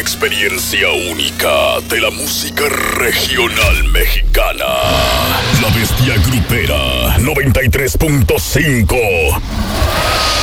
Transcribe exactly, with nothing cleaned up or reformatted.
experiencia única de la música regional mexicana. La Bestia Grupera noventa y tres punto cinco.